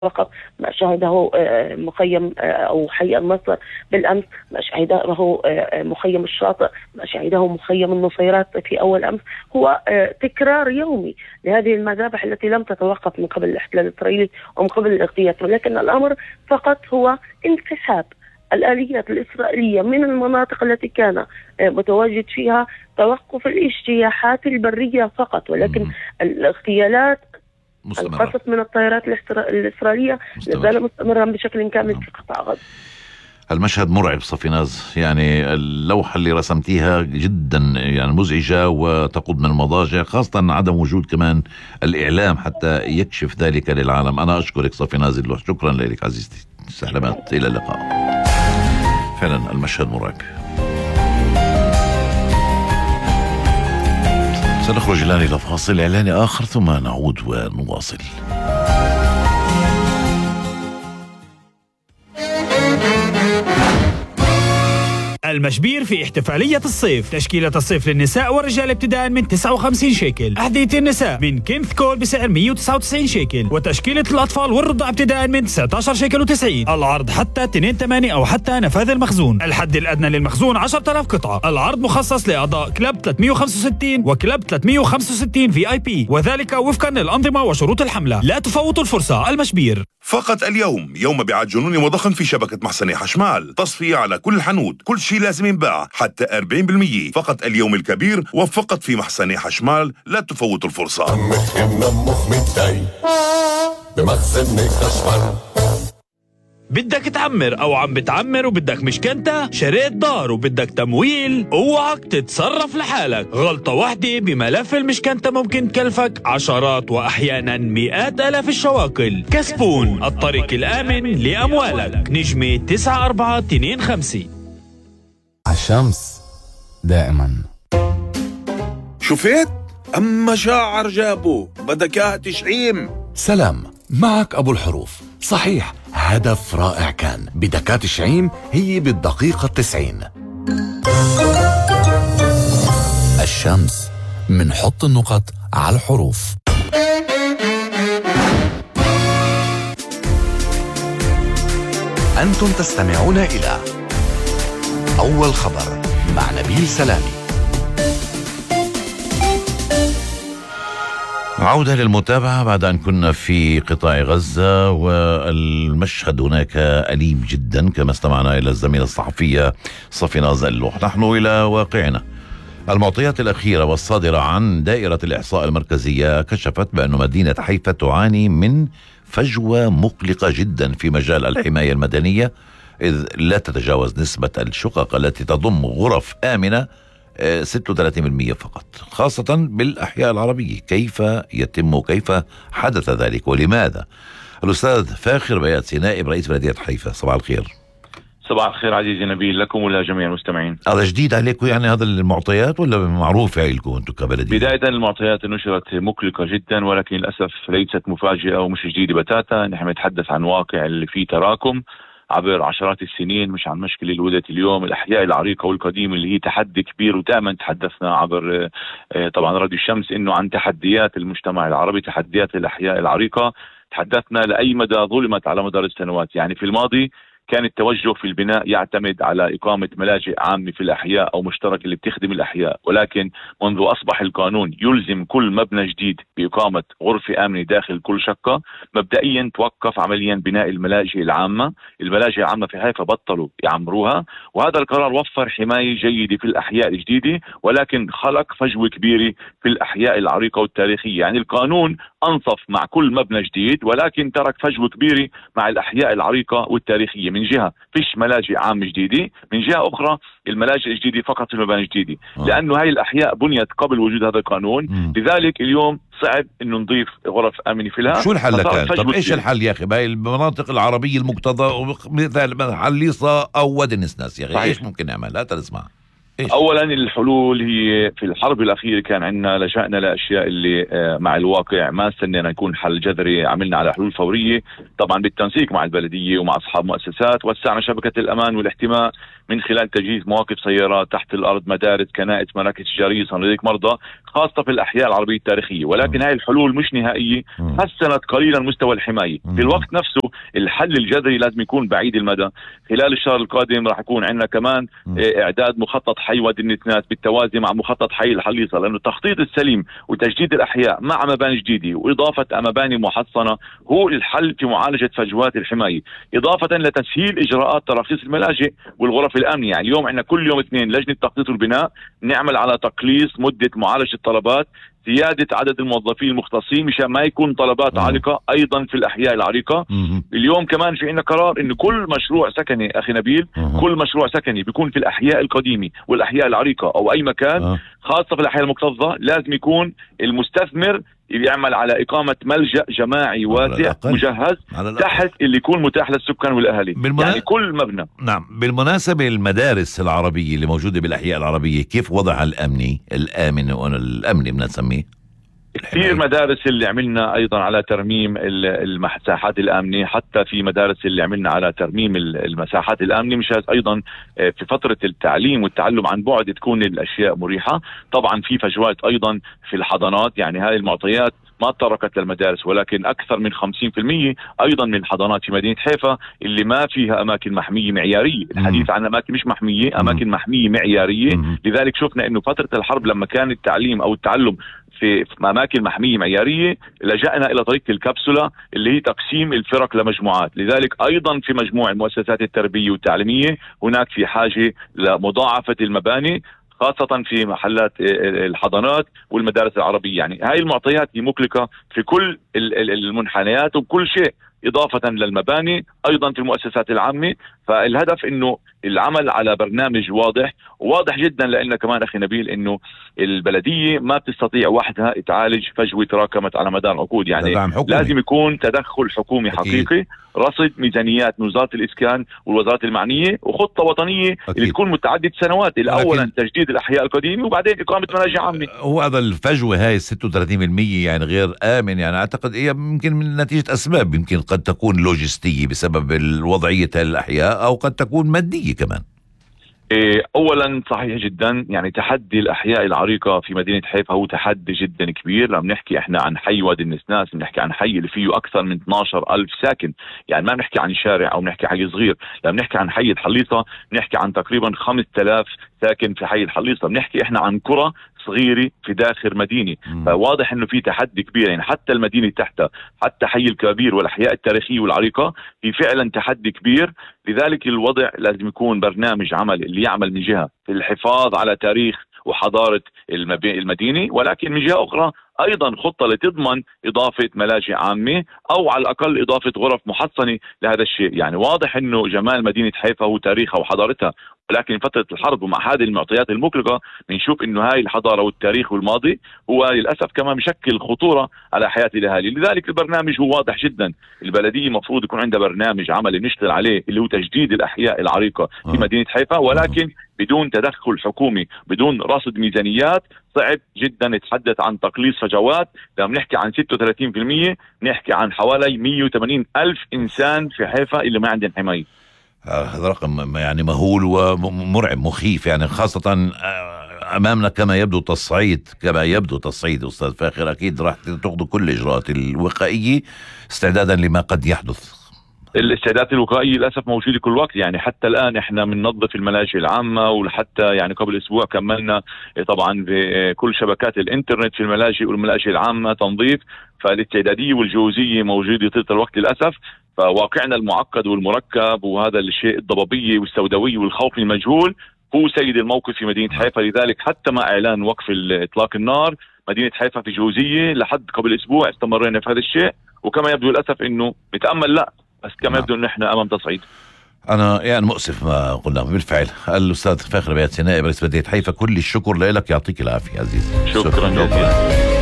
فقط ما شهده مخيم أو حي النصر بالأمس، ما شهده مخيم الشاطئ، ما شهده مخيم النصيرات في أول أمس، هو تكرار يومي لهذه المذابح التي لم تتوقف من قبل الاحتلال الإسرائيلي ومن قبل الاغتيالات، ولكن الأمر فقط هو انسحاب الآليات الإسرائيلية من المناطق التي كان متواجد فيها توقف الاجتياحات البرية فقط، ولكن الاغتيالات القصف من الطائرات الإسرائيلية لازال مستمرا بشكل كامل في قطاع غزة. المشهد مرعب صفيناز، يعني اللوحة اللي رسمتيها جدا يعني مزعجة وتقود من المضاجع، خاصة عدم وجود كمان الإعلام حتى يكشف ذلك للعالم. أنا أشكرك صفيناز اللوح، شكرا لك عزيزتي، سلامات، إلى اللقاء. فعلا المشهد مرعب. سنخرج الآن إلى فاصل إعلاني آخر ثم نعود ونواصل. المشبير في احتفالية الصيف، تشكيلة الصيف للنساء والرجال ابتداء من 59 شيكل، أحذية النساء من كينث كول بسعر 199 شيكل، وتشكيلة الأطفال والرضع ابتداء من 19 شيكل و90. العرض حتى 2/8 أو حتى نفاذ المخزون. الحد الأدنى للمخزون 10,000 قطعة. العرض مخصص لأعضاء كلب 365 وكلب 365 VIP، وذلك وفقا للأنظمة وشروط الحملة. لا تفوتوا الفرصة. المشبير فقط اليوم يوم مبيعات جنوني وضخم في شبكة محسني حشمال، تصفية على كل الحنوت، كل شيء لازم ينباع حتى 40%. فقط اليوم الكبير وفقط في محسني حشمال، لا تفوتوا الفرصة. بمحسني حشمال. بدك تعمر او عم بتعمر وبدك مشكنتة، شريت دار وبدك تمويل، اوعك تتصرف لحالك. غلطة واحدة بملف المشكنتة ممكن تكلفك عشرات واحيانا مئات الاف الشواكل. كسبون، الطريق الامن لاموالك. نجمة 9425. عالشمس دائما. شفت؟ اما شاعر جابه بدك اياها تشعيم. سلام، معك أبو الحروف. صحيح، هدف رائع كان. بدكات الشعيم هي بالدقيقة 90. الشمس، منحط النقط على الحروف. أنتم تستمعون إلى أول خبر مع نبيل سلامي. عودة للمتابعة بعد أن كنا في قطاع غزة، والمشهد هناك أليم جدا كما استمعنا إلى الزميلة الصحفية صفيناز اللوح. نحن إلى واقعنا. المعطيات الأخيرة والصادرة عن دائرة الإحصاء المركزية كشفت بأن مدينة حيفا تعاني من فجوة مقلقة جدا في مجال الحماية المدنية، إذ لا تتجاوز نسبة الشقق التي تضم غرف آمنة 36% فقط، خاصة بالأحياء العربية. كيف يتم وكيف حدث ذلك ولماذا؟ الأستاذ فاخر بياتسي، نائب رئيس بلدية حيفا، صباح الخير. صباح الخير عزيزي نبيل، لكم ولجميع المستمعين. هذا جديد عليكم يعني هذا المعطيات ولا معروفة لكم أنتم كبلدية؟ بداية المعطيات نشرت مقلقة جدا، ولكن للأسف ليست مفاجئة ومش جديدة بتاتا. نحن نتحدث عن واقع اللي فيه تراكم عبر عشرات السنين، مش عن مشكلة الولدت اليوم. الأحياء العريقة والقديمة اللي هي تحدي كبير، ودائما تحدثنا عبر طبعا راديو الشمس إنه عن تحديات المجتمع العربي، تحديات الأحياء العريقة. تحدثنا لأي مدى ظلمت على مدار السنوات. يعني في الماضي كان التوجه في البناء يعتمد على إقامة ملاجئ عامة في الأحياء أو مشترك اللي بتخدم الأحياء، ولكن منذ أصبح القانون يلزم كل مبنى جديد بإقامة غرفة آمنة داخل كل شقة، مبدئيا توقف عمليا بناء الملاجئ العامة. الملاجئ العامة في حيفا بطلوا يعمروها، وهذا القرار وفر حماية جيدة في الأحياء الجديدة، ولكن خلق فجوة كبيرة في الأحياء العريقة والتاريخية. يعني القانون أنصف مع كل مبنى جديد، ولكن ترك فجوة كبيرة مع الأحياء العريقة والتاريخية. من جهة فيش ملاجئ عامة جديدة، من جهة أخرى الملاجئ الجديدة فقط في المباني الجديدة، لأنه هاي الأحياء بنيت قبل وجود هذا القانون. لذلك اليوم صعب إنه نضيف غرف آمنة في لها. شو الحل كان؟ طب إيش الحل يا أخي بهاي المناطق العربية المكتظة، مثل حليصة أو وادي النسناس يا أخي؟ إيش ممكن نعمل؟ لا تسمع اولا الحلول هي في الحرب الاخيره كان عندنا لجأنا لاشياء اللي مع الواقع ما استنينا يكون حل جذري، عملنا على حلول فوريه طبعا بالتنسيق مع البلديه ومع اصحاب مؤسسات. وسعنا شبكه الامان والاحتماء من خلال تجهيز مواقف سيارات تحت الارض، مدارس، كنائس، مراكز تجاريه، صناديق مرضى، خاصه في الاحياء العربيه التاريخيه. ولكن هاي الحلول مش نهائيه، حسنت قليلا مستوى الحمايه. في الوقت نفسه الحل الجذري لازم يكون بعيد المدى. خلال الشهر القادم راح يكون عندنا كمان اعداد مخطط حي وادي النتنات بالتوازي مع مخطط حي الحليصه، لانه التخطيط السليم وتجديد الاحياء مع مباني جديده واضافه مباني محصنه هو الحل في معالجه فجوات الحمايه، اضافه لتسهيل اجراءات تراخيص الملاجئ والغرف الامنيه. يعني اليوم عندنا كل يوم اثنين لجنه التخطيط والبناء نعمل على تقليص مده معالجه الطلبات، زيادة عدد الموظفين المختصين مشان ما يكون طلبات عالقة أيضا في الأحياء العريقة. اليوم كمان في عندنا قرار إنه كل مشروع سكني أخي نبيل، كل مشروع سكني بيكون في الأحياء القديمة والأحياء العريقة أو أي مكان خاصة في الأحياء المكتظة لازم يكون المستثمر يعمل على إقامة ملجأ جماعي واسع مجهز تحت اللي يكون متاح للسكان والأهالي. يعني كل مبنى. نعم. بالمناسبة المدارس العربية اللي موجودة بالأحياء العربية كيف وضعها الأمني بنسميه؟ كثير مدارس اللي عملنا أيضا على ترميم المساحات الآمنة، حتى في مدارس اللي عملنا على ترميم المساحات الآمنة مشان أيضا في فترة التعليم والتعلم عن بعد تكون الأشياء مريحة. طبعا في فجوات أيضا في الحضانات، يعني هذه المعطيات ما تركت للمدارس، ولكن أكثر من 50% أيضا من الحضانات في مدينة حيفا اللي ما فيها أماكن محمية معيارية. الحديث عن أماكن مش محمية، أماكن محمية معيارية. لذلك شفنا أنه فترة الحرب لما كان التعليم أو التعلم في أماكن محمية معيارية لجأنا إلى طريقة الكبسولة اللي هي تقسيم الفرق لمجموعات. لذلك أيضا في مجموع المؤسسات التربية والتعليمية هناك في حاجة لمضاعفة المباني خاصة في محلات الحضانات والمدارس العربية. يعني هاي المعطيات هي مقلقة في كل المنحنيات وكل شيء، إضافة للمباني أيضا في المؤسسات العامة. فالهدف إنه العمل على برنامج واضح جدا، لأن كمان أخي نبيل إنه البلدية ما بتستطيع وحدها تعالج فجوة تراكمت على مدار عقود. يعني لازم يكون تدخل حكومي حقيقي، رصد ميزانيات من وزارة الإسكان والوزارات المعنية وخطة وطنية اللي تكون متعددة سنوات. الأولا تجديد الأحياء القديمة وبعدين إقامة ملاجئ عامة. هو هذا الفجوة هاي 36% يعني غير آمن، يعني أعتقد هي يمكن من نتيجة أسباب، يمكن قد تكون لوجستية بسبب الوضعية الأحياء أو قد تكون مادية كمان. اولا صحيح جدا، يعني تحدي الاحياء العريقه في مدينه حيفا هو تحدي جدا كبير. لما بنحكي احنا عن حي وادي النسناس بنحكي عن حي اللي فيه اكثر من 12,000 ساكن، يعني ما بنحكي عن شارع او بنحكي حي صغير. لما بنحكي عن حي الحليصه بنحكي عن تقريبا 5,000 ساكن في حي الحليصه، بنحكي احنا عن قرى صغيرة في داخل مدينة. فواضح انه في تحدي كبير، يعني حتى المدينة تحتها حتى حي الكبير والاحياء التاريخية والعريقة في فعلا تحدي كبير. لذلك الوضع لازم يكون برنامج عمل اللي يعمل من جهة في الحفاظ على تاريخ وحضارة المدينة، ولكن من جهة أخرى أيضا خطة لتضمن إضافة ملاجئ عامة أو على الأقل إضافة غرف محصنة لهذا الشيء. يعني واضح أنه جمال مدينة حيفا هو تاريخها وحضارتها، ولكن فترة الحرب ومع هذه المعطيات المقلقة بنشوف أنه هاي الحضارة والتاريخ والماضي هو للأسف كمان بشكل خطورة على حياة الأهالي. لذلك البرنامج هو واضح جدا، البلدية مفروض يكون عندها برنامج عمل نشتغل عليه اللي هو تجديد الأحياء العريقة في مدينة حيفا، ولكن بدون تدخل حكومي، بدون رصد ميزانيات. صعب جدا نتحدث عن تقليص فجوات. لما نحكي عن 36% نحكي عن حوالي 180,000 إنسان في حيفا اللي ما عندهم حماية. هذا رقم يعني مهول ومرعب مخيف، يعني خاصة أمامنا كما يبدو تصعيد أستاذ فاخر. أكيد راح تأخذوا كل الإجراءات الوقائية استعدادا لما قد يحدث. الاستعدادات الوقائية للأسف موجودة كل وقت، يعني حتى الآن احنا بننظف الملاجئ العامة، ولحتى يعني قبل أسبوع كملنا طبعا بكل شبكات الإنترنت في الملاجئ والملاجئ العامة تنظيف. فالاستعدادية والجوزية موجودة طيلة الوقت للأسف. فواقعنا المعقد والمركب وهذا الشيء الضبابية والسوداوية والخوف من المجهول هو سيد الموقف في مدينة حيفا. لذلك حتى مع إعلان وقف إطلاق النار مدينة حيفا في جوزية لحد قبل أسبوع استمرينا في هذا الشيء، وكما يبدو للأسف إنه نتأمل لا بس كما يبدو إن إحنا أمام تصعيد. أنا يعني مؤسف ما قلنا بالفعل. الأستاذ فاخر بيات سينائي رئيس مدينة حيفا، كل الشكر لك، يعطيك العافية عزيزي. شكرا جزيلا.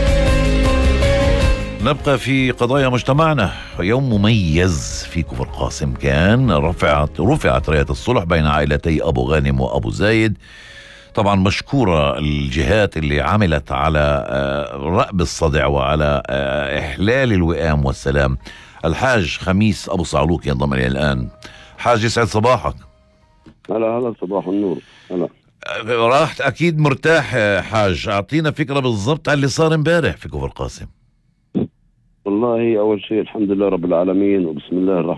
نبقى في قضايا مجتمعنا. يوم مميز في كفر قاسم كان رفعت راية الصلح بين عائلتي أبو غانم وأبو زايد طبعا مشكورة الجهات اللي عملت على رأب الصدع وعلى إحلال الوئام والسلام. الحاج خميس أبو صعلوك ينضم إلي الآن. حاج يسعد صباحك. هلا صباح النور. هلا راحت أكيد مرتاح حاج، أعطينا فكرة بالضبط عن اللي صار امبارح في كفر قاسم. والله أول شيء الحمد لله رب العالمين، وبسم الله الرحمن